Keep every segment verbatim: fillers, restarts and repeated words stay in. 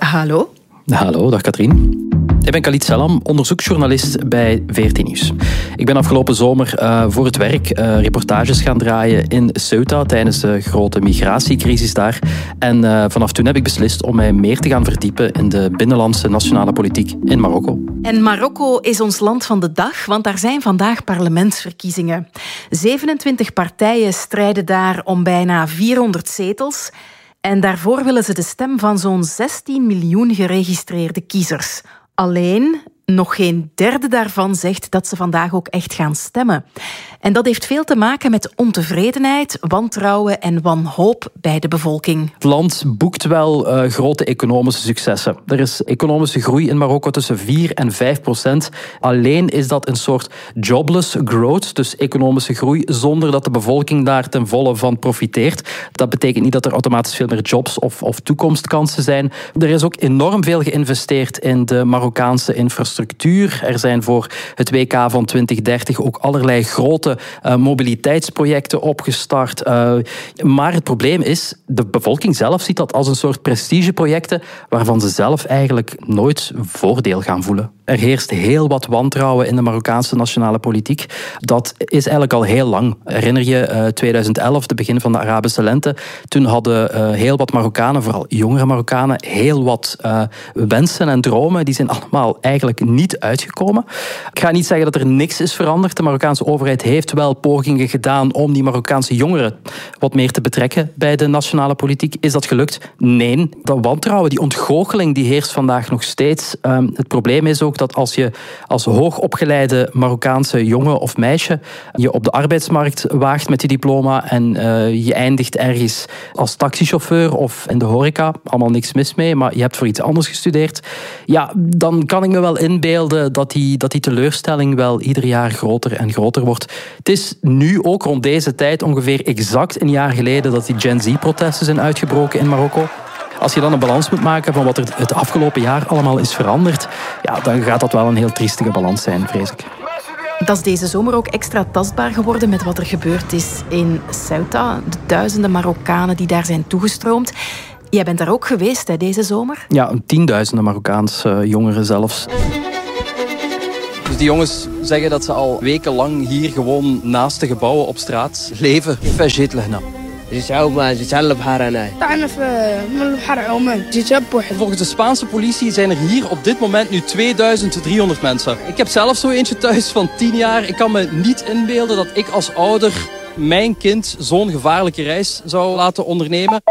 Hallo. Hallo, dag Katrien. Ik ben Khalid Selam, onderzoeksjournalist bij V R T Nieuws. Ik ben afgelopen zomer uh, voor het werk uh, reportages gaan draaien in Ceuta tijdens de grote migratiecrisis daar. En uh, vanaf toen heb ik beslist om mij meer te gaan verdiepen in de binnenlandse nationale politiek in Marokko. En Marokko is ons land van de dag, want daar zijn vandaag parlementsverkiezingen. zevenentwintig partijen strijden daar om bijna vierhonderd zetels. En daarvoor willen ze de stem van zo'n zestien miljoen geregistreerde kiezers. Alleen, nog geen derde daarvan zegt dat ze vandaag ook echt gaan stemmen. En dat heeft veel te maken met ontevredenheid, wantrouwen en wanhoop bij de bevolking. Het land boekt wel uh, grote economische successen. Er is economische groei in Marokko tussen vier en vijf procent. Alleen is dat een soort jobless growth, dus economische groei, zonder dat de bevolking daar ten volle van profiteert. Dat betekent niet dat er automatisch veel meer jobs of, of toekomstkansen zijn. Er is ook enorm veel geïnvesteerd in de Marokkaanse infrastructuur. Er zijn voor het W K van twintig dertig ook allerlei grote Uh, mobiliteitsprojecten opgestart. Uh, maar het probleem is, de bevolking zelf ziet dat als een soort prestigeprojecten waarvan ze zelf eigenlijk nooit voordeel gaan voelen. Er heerst heel wat wantrouwen in de Marokkaanse nationale politiek. Dat is eigenlijk al heel lang. Herinner je uh, tweeduizend elf, de begin van de Arabische lente? Toen hadden uh, heel wat Marokkanen, vooral jongere Marokkanen, heel wat uh, wensen en dromen. Die zijn allemaal eigenlijk niet uitgekomen. Ik ga niet zeggen dat er niks is veranderd. De Marokkaanse overheid heeft wel pogingen gedaan om die Marokkaanse jongeren wat meer te betrekken bij de nationale politiek. Is dat gelukt? Nee. Dat wantrouwen, die ontgoocheling, die heerst vandaag nog steeds. Um, het probleem is ook dat als je als hoogopgeleide Marokkaanse jongen of meisje je op de arbeidsmarkt waagt met je diploma en uh, je eindigt ergens als taxichauffeur of in de horeca, allemaal niks mis mee, maar je hebt voor iets anders gestudeerd, ja, dan kan ik me wel inbeelden dat die, dat die teleurstelling wel ieder jaar groter en groter wordt. Het is nu ook rond deze tijd, ongeveer exact een jaar geleden, dat die Gen Z-protesten zijn uitgebroken in Marokko. Als je dan een balans moet maken van wat er het afgelopen jaar allemaal is veranderd, ja, dan gaat dat wel een heel triestige balans zijn, vrees ik. Dat is deze zomer ook extra tastbaar geworden met wat er gebeurd is in Ceuta. De duizenden Marokkanen die daar zijn toegestroomd. Jij bent daar ook geweest, hè, deze zomer? Ja, tienduizenden Marokkaanse jongeren zelfs. Dus die jongens zeggen dat ze al wekenlang hier gewoon naast de gebouwen op straat leven. Volgens de Spaanse politie zijn er hier op dit moment nu tweeduizend driehonderd mensen. Ik heb zelf zo eentje thuis van tien jaar. Ik kan me niet inbeelden dat ik als ouder mijn kind zo'n gevaarlijke reis zou laten ondernemen.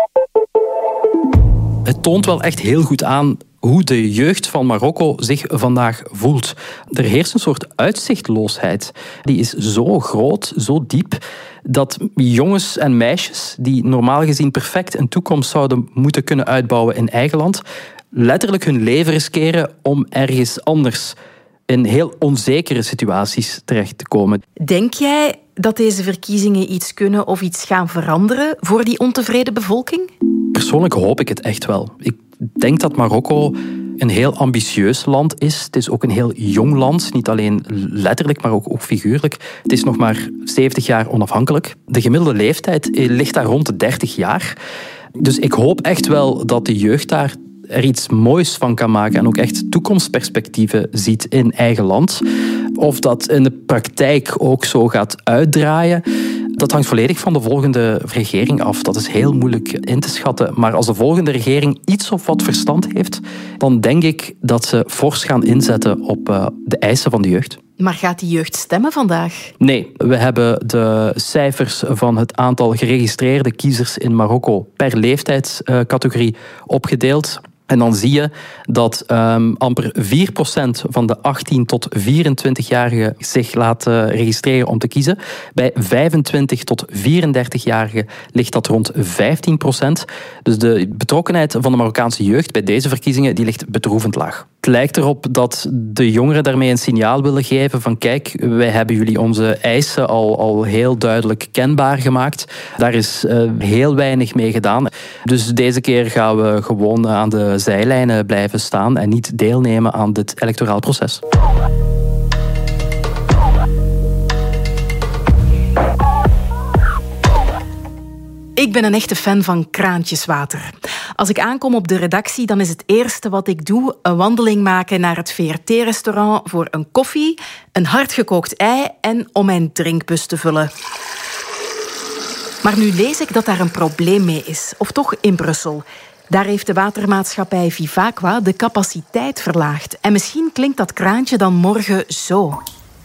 Het toont wel echt heel goed aan hoe de jeugd van Marokko zich vandaag voelt. Er heerst een soort uitzichtloosheid. Die is zo groot, zo diep, dat jongens en meisjes die normaal gezien perfect een toekomst zouden moeten kunnen uitbouwen in eigen land, letterlijk hun leven riskeren om ergens anders in heel onzekere situaties terecht te komen. Denk jij dat deze verkiezingen iets kunnen of iets gaan veranderen voor die ontevreden bevolking? Persoonlijk hoop ik het echt wel. Ik denk dat Marokko een heel ambitieus land is. Het is ook een heel jong land. Niet alleen letterlijk, maar ook, ook figuurlijk. Het is nog maar zeventig jaar onafhankelijk. De gemiddelde leeftijd ligt daar rond de dertig jaar. Dus ik hoop echt wel dat de jeugd daar er iets moois van kan maken en ook echt toekomstperspectieven ziet in eigen land. Of dat in de praktijk ook zo gaat uitdraaien, dat hangt volledig van de volgende regering af. Dat is heel moeilijk in te schatten. Maar als de volgende regering iets of wat verstand heeft, dan denk ik dat ze fors gaan inzetten op uh, de eisen van de jeugd. Maar gaat die jeugd stemmen vandaag? Nee, we hebben de cijfers van het aantal geregistreerde kiezers in Marokko per leeftijdscategorie opgedeeld. En dan zie je dat um, amper vier procent van de achttien tot vierentwintig-jarigen zich laten registreren om te kiezen. Bij vijfentwintig tot vierendertig-jarigen ligt dat rond vijftien procent. Dus de betrokkenheid van de Marokkaanse jeugd bij deze verkiezingen die ligt bedroevend laag. Het lijkt erop dat de jongeren daarmee een signaal willen geven van kijk, wij hebben jullie onze eisen al, al heel duidelijk kenbaar gemaakt. Daar is uh, heel weinig mee gedaan. Dus deze keer gaan we gewoon aan de zijlijnen blijven staan en niet deelnemen aan dit electoraal proces. Ik ben een echte fan van kraantjeswater. Als ik aankom op de redactie, dan is het eerste wat ik doe een wandeling maken naar het V R T-restaurant voor een koffie, een hardgekookt ei en om mijn drinkbus te vullen. Maar nu lees ik dat daar een probleem mee is, of toch in Brussel. Daar heeft de watermaatschappij Vivaqua de capaciteit verlaagd. En misschien klinkt dat kraantje dan morgen zo.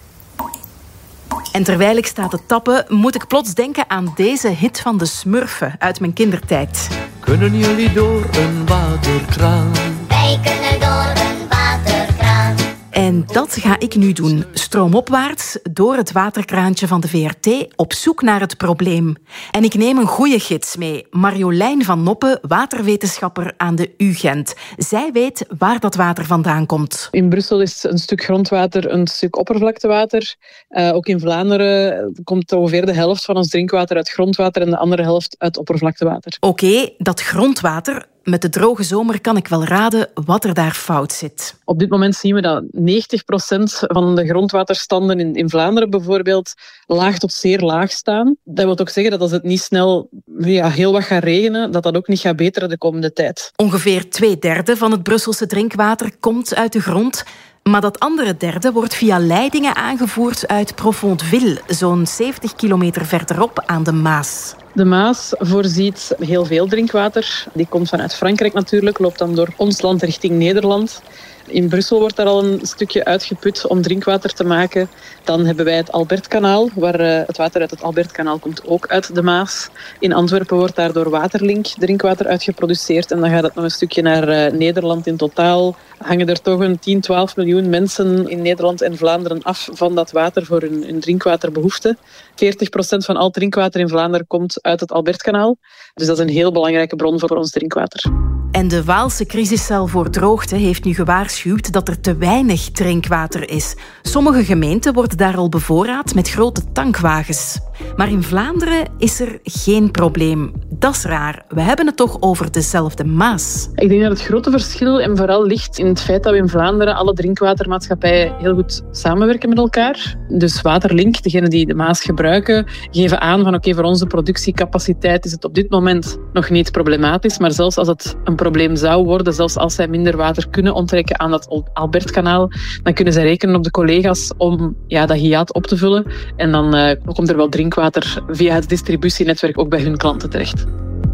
En terwijl ik sta te tappen, moet ik plots denken aan deze hit van de Smurfen uit mijn kindertijd. Kunnen jullie door een waterkraan? Wij kunnen door een waterkraan. En dat ga ik nu doen. Stroomopwaarts door het waterkraantje van de V R T op zoek naar het probleem. En ik neem een goeie gids mee. Marjolein van Noppen, waterwetenschapper aan de U Gent. Zij weet waar dat water vandaan komt. In Brussel is een stuk grondwater een stuk oppervlaktewater. Uh, ook in Vlaanderen komt ongeveer de helft van ons drinkwater uit grondwater en de andere helft uit oppervlaktewater. Oké, okay, dat grondwater. Met de droge zomer kan ik wel raden wat er daar fout zit. Op dit moment zien we dat negentig procent van de grondwaterstanden in, in Vlaanderen bijvoorbeeld laag tot zeer laag staan. Dat wil ook zeggen dat als het niet snel ja, heel wat gaat regenen, dat dat ook niet gaat beteren de komende tijd. Ongeveer twee derde van het Brusselse drinkwater komt uit de grond. Maar dat andere derde wordt via leidingen aangevoerd uit Profondeville, zo'n zeventig kilometer verderop aan de Maas. De Maas voorziet heel veel drinkwater. Die komt vanuit Frankrijk natuurlijk, loopt dan door ons land richting Nederland. In Brussel wordt daar al een stukje uitgeput om drinkwater te maken. Dan hebben wij het Albertkanaal, waar uh, het water uit het Albertkanaal komt ook uit de Maas. In Antwerpen wordt daar door Waterlink drinkwater uitgeproduceerd en dan gaat het nog een stukje naar uh, Nederland. In totaal hangen er toch een tien, twaalf miljoen mensen in Nederland en Vlaanderen af van dat water voor hun, hun drinkwaterbehoeften. veertig procent van al drinkwater in Vlaanderen komt uit het Albertkanaal. Dus dat is een heel belangrijke bron voor ons drinkwater. En de Waalse crisiscel voor droogte heeft nu gewaarschuwd dat er te weinig drinkwater is. Sommige gemeenten worden daar al bevoorraad met grote tankwagens. Maar in Vlaanderen is er geen probleem. Dat is raar. We hebben het toch over dezelfde Maas. Ik denk dat het grote verschil en vooral ligt in het feit dat we in Vlaanderen alle drinkwatermaatschappijen heel goed samenwerken met elkaar. Dus Waterlink, degenen die de Maas gebruiken, geven aan van oké, okay, voor onze productiecapaciteit is het op dit moment nog niet problematisch, maar zelfs als het een probleem zou worden, zelfs als zij minder water kunnen onttrekken aan dat Albertkanaal, dan kunnen zij rekenen op de collega's om ja, dat hiaat op te vullen. En dan uh, komt er wel drinkwater via het distributienetwerk ook bij hun klanten terecht.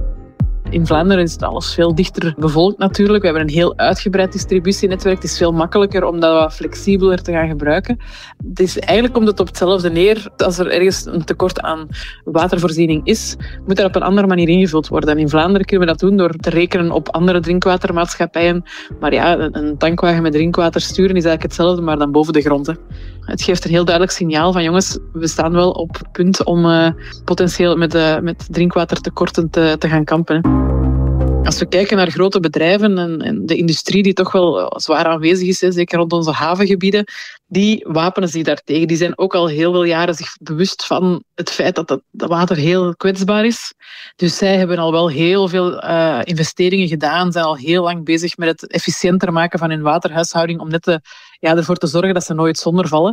In Vlaanderen is het alles veel dichter bevolkt natuurlijk. We hebben een heel uitgebreid distributienetwerk. Het is veel makkelijker om dat wat flexibeler te gaan gebruiken. Dus eigenlijk komt het op hetzelfde neer. Als er ergens een tekort aan watervoorziening is, moet dat op een andere manier ingevuld worden. En in Vlaanderen kunnen we dat doen door te rekenen op andere drinkwatermaatschappijen. Maar ja, een tankwagen met drinkwater sturen is eigenlijk hetzelfde, maar dan boven de grond. Hè. Het geeft een heel duidelijk signaal van jongens, we staan wel op het punt om uh, potentieel met, uh, met drinkwatertekorten te, te gaan kampen. Als we kijken naar grote bedrijven en, en de industrie die toch wel zwaar aanwezig is, hè, zeker rond onze havengebieden, die wapenen zich daartegen. Die zijn ook al heel veel jaren zich bewust van het feit dat dat, dat water heel kwetsbaar is. Dus zij hebben al wel heel veel uh, investeringen gedaan, zijn al heel lang bezig met het efficiënter maken van hun waterhuishouding om net te, ja, ervoor te zorgen dat ze nooit zonder vallen.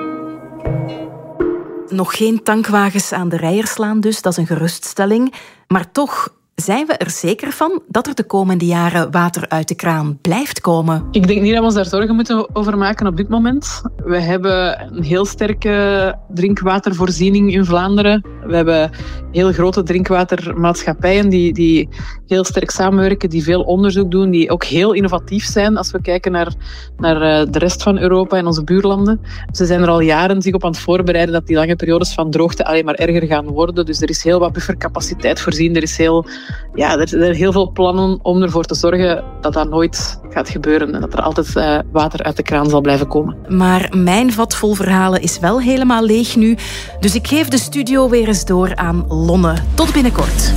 Nog geen tankwagens aan de Rijerslaan dus, dat is een geruststelling. Maar toch, zijn we er zeker van dat er de komende jaren water uit de kraan blijft komen? Ik denk niet dat we ons daar zorgen moeten over maken op dit moment. We hebben een heel sterke drinkwatervoorziening in Vlaanderen. We hebben heel grote drinkwatermaatschappijen die, die heel sterk samenwerken, die veel onderzoek doen, die ook heel innovatief zijn als we kijken naar, naar de rest van Europa en onze buurlanden. Ze zijn er al jaren zich op aan het voorbereiden dat die lange periodes van droogte alleen maar erger gaan worden. Dus er is heel wat buffercapaciteit voorzien. Er is heel... Ja, er zijn heel veel plannen om ervoor te zorgen dat dat nooit gaat gebeuren en dat er altijd uh, water uit de kraan zal blijven komen. Maar mijn vat vol verhalen is wel helemaal leeg nu, dus ik geef de studio weer eens door aan Lonne. Tot binnenkort.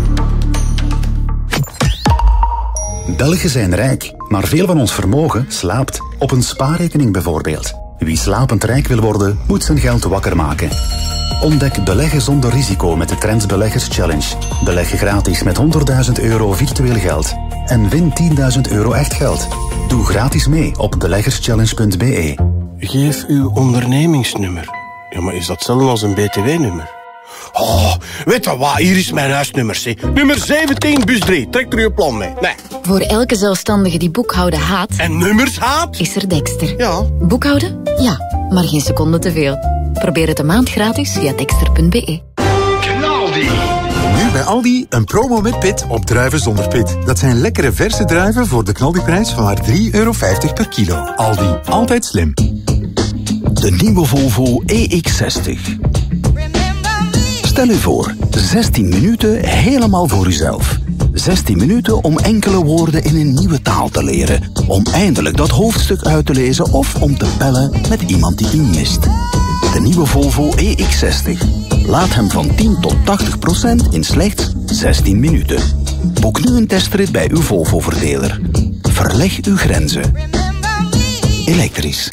Belgen zijn rijk, maar veel van ons vermogen slaapt. Op een spaarrekening bijvoorbeeld. Wie slapend rijk wil worden, moet zijn geld wakker maken. Ontdek beleggen zonder risico met de Trends Beleggers Challenge. Beleg gratis met honderdduizend euro virtueel geld. En win tienduizend euro echt geld. Doe gratis mee op beleggerschallenge punt b e. Geef uw ondernemingsnummer. Ja, maar is dat hetzelfde als een B T W-nummer? Oh, weet je wat? Hier is mijn huisnummer. Zeg. Nummer zeventien, bus drie. Trek er je plan mee. Nee. Voor elke zelfstandige die boekhouden haat... En nummers haat? Is er Dexter. Ja. Boekhouden? Ja, maar geen seconde te veel. Probeer het een maand gratis via dexter punt be. Knaldi. Nu bij Aldi een promo met pit op druiven zonder pit. Dat zijn lekkere verse druiven voor de knaldiprijs van maar drie euro vijftig per kilo. Aldi, altijd slim. De nieuwe Volvo E X zestig. Stel u voor, zestien minuten helemaal voor uzelf. zestien minuten om enkele woorden in een nieuwe taal te leren. Om eindelijk dat hoofdstuk uit te lezen of om te bellen met iemand die u mist. De nieuwe Volvo E X zestig. Laat hem van tien tot tachtig procent in slechts zestien minuten. Boek nu een testrit bij uw Volvo-verdeler. Verleg uw grenzen. Elektrisch.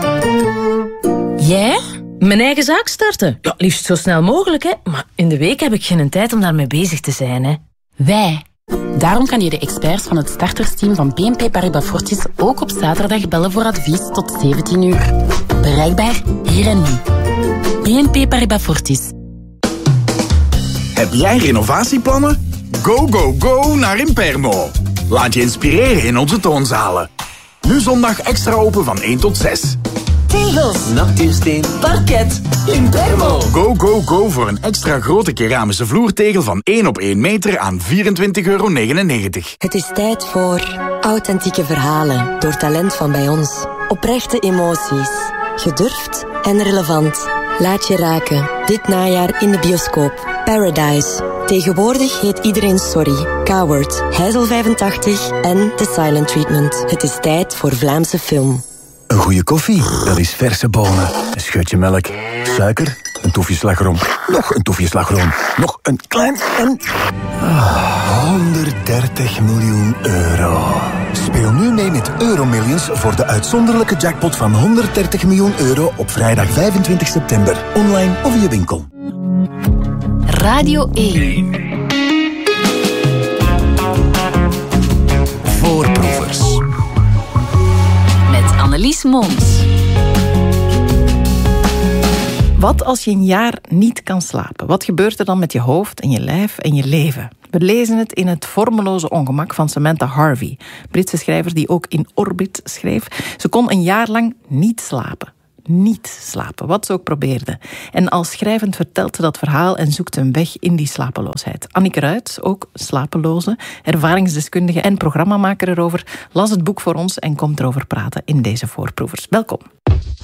Jij? Mijn eigen zaak starten? Ja, liefst zo snel mogelijk, hè. Maar in de week heb ik geen tijd om daarmee bezig te zijn, hè. Wij. Daarom kan je de experts van het startersteam van B N P Paribas Fortis ook op zaterdag bellen voor advies tot zeventien uur. Bereikbaar hier en nu. B N P Paribas Fortis. Heb jij renovatieplannen? Go, go, go naar Impermo. Laat je inspireren in onze toonzalen. Nu zondag extra open van één tot zes. Tegels, nachtinsteen, parket, Impermo. Go, go, go voor een extra grote keramische vloertegel van één op één meter aan vierentwintig euro negenennegentig. Het is tijd voor authentieke verhalen door talent van bij ons. Oprechte emoties. Gedurfd en relevant. Laat je raken. Dit najaar in de bioscoop. Paradise. Tegenwoordig heet iedereen Sorry. Coward, Heizel vijfentachtig en The Silent Treatment. Het is tijd voor Vlaamse film. Een goede koffie, dat is verse bonen, een scheutje melk, suiker, een toefje slagroom, nog een toefje slagroom, nog een klein en... Ah, honderddertig miljoen euro. Speel nu mee met Euromillions voor de uitzonderlijke jackpot van honderddertig miljoen euro op vrijdag vijfentwintig september. Online of in je winkel. Radio één. Voorproevers. Met Annelies Mons. Wat als je een jaar niet kan slapen? Wat gebeurt er dan met je hoofd en je lijf en je leven? We lezen het in Het vormeloze ongemak van Samantha Harvey, Britse schrijver die ook in Orbit schreef. Ze kon een jaar lang niet slapen. Niet slapen, wat ze ook probeerde. En als schrijvend vertelt ze dat verhaal en zoekt een weg in die slapeloosheid. Anneke Ruit, ook slapeloze, ervaringsdeskundige en programmamaker erover, las het boek voor ons en komt erover praten in deze voorproevers. Welkom.